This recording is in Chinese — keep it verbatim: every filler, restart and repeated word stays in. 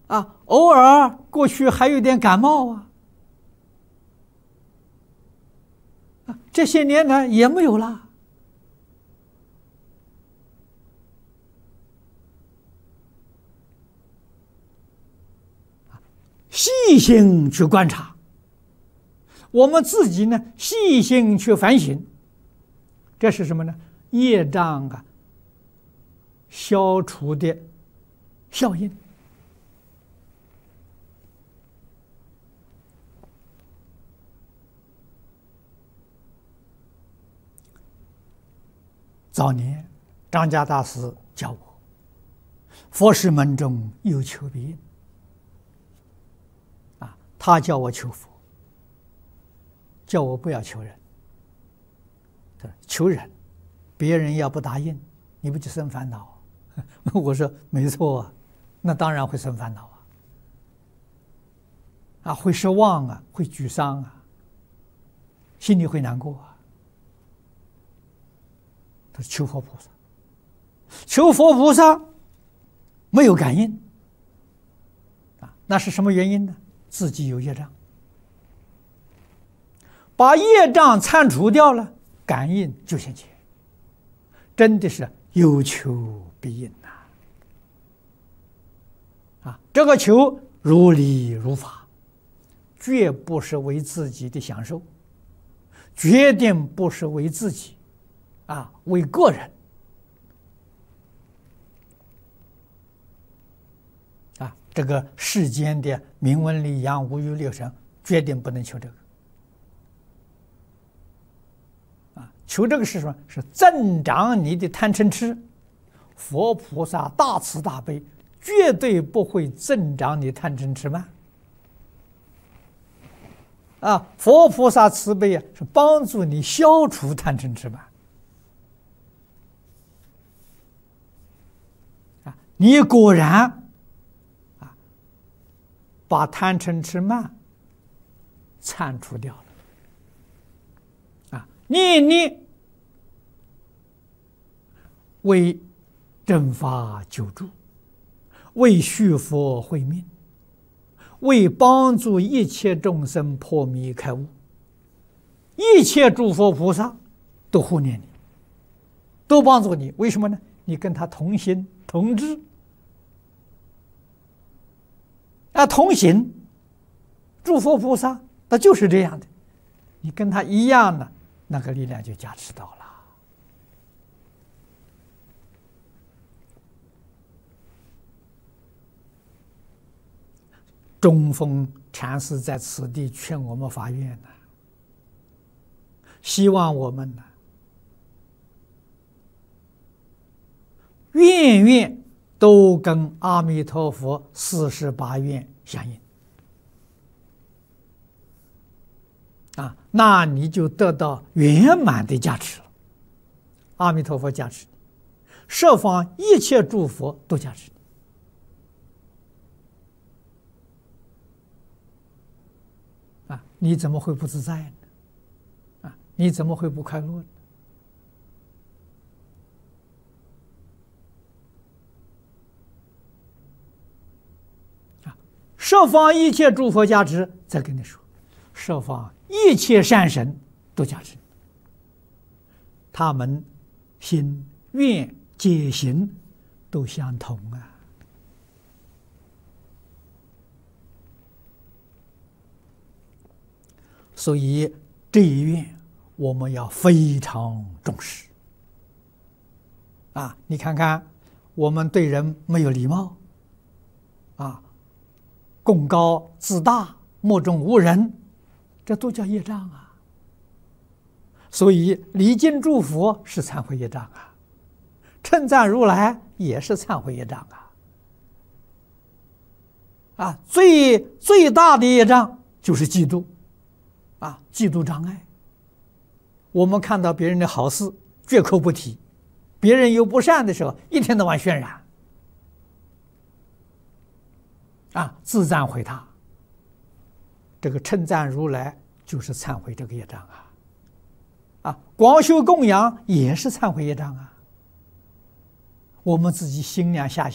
啊，偶尔过去还有点感冒啊，啊，这些年呢也没有了。细心去观察，我们自己呢细心去反省，这是什么呢？业障啊消除的效应。早年张家大师教我，佛事门中有求必应。啊，他叫我求佛，叫我不要求人。求人，别人要不答应，你不就生烦恼？我说没错啊，那当然会生烦恼啊，啊，会失望啊，会沮丧啊，心里会难过啊。他说求佛菩萨，求佛菩萨没有感应啊，那是什么原因呢？自己有业障，把业障铲除掉了，感应就现前，真的是有求必应呐！啊，这个求如理如法，绝不是为自己的享受，决定不是为自己，啊，为个人。啊，这个世间的名闻利养、五欲六尘，决定不能求这个。啊，求这个是什么？是增长你的贪嗔痴。佛菩萨大慈大悲，绝对不会增长你贪嗔痴慢。啊，佛菩萨慈悲啊，是帮助你消除贪嗔痴慢。啊，你果然啊，把贪嗔痴慢铲除掉了。啊，念念为正法久住，为续佛慧命，为帮助一切众生破迷开悟，一切诸佛菩萨都护念你，都帮助你。为什么呢？你跟他同心同志啊，同行。诸佛菩萨那就是这样的，你跟他一样呢，那个力量就加持到了。中峰禅师在此地劝我们发愿呢，希望我们呢，愿愿都跟阿弥陀佛四十八愿相应啊，那你就得到圆满的加持了。阿弥陀佛加持你，十方一切诸佛都加持你。啊，你怎么会不自在呢？啊，你怎么会不快乐呢？啊，十方一切诸佛加持，再跟你说，十方一切善神都加持你，他们心愿解行都相同啊。所以这一愿我们要非常重视啊！你看看，我们对人没有礼貌啊，贡高自大、目中无人，这都叫业障啊。所以礼敬诸佛是忏悔业障啊，称赞如来也是忏悔业障啊。啊，最最大的业障就是嫉妒。啊，嫉妒障碍。我们看到别人的好事，绝口不提；别人有不善的时候，一天到晚渲染，啊，自赞毁他。这个称赞如来就是忏悔这个业障啊！啊，广修供养也是忏悔业障啊！我们自己心量下